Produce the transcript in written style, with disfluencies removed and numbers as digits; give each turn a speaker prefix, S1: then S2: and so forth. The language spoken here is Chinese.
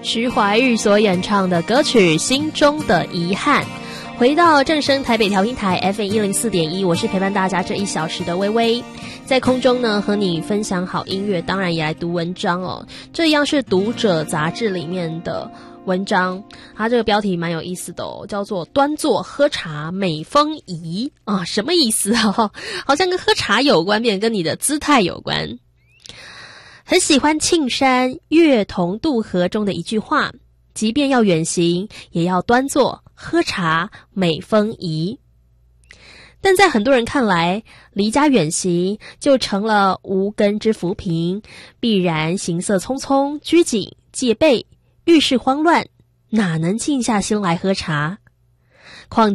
S1: 徐怀钰所演唱的歌曲《心中的遗憾》。回到正声台北调音台 FM104.1， 我是陪伴大家这1小时的微微，在空中呢和你分享好音乐，当然也来读文章哦。这样是读者杂志里面的文章，它这个标题蛮有意思的哦，叫做端坐喝茶美风仪啊，什么意思啊？好像跟喝茶有关，变跟你的姿态有关。很喜欢庆山月同渡河中的一句话，即便要远行，也要端坐喝茶美风仪。但在很多人看来，离家远行就成了无根之浮萍，必然行色匆匆，拘谨戒备，遇事慌乱，哪能静下心来喝茶？况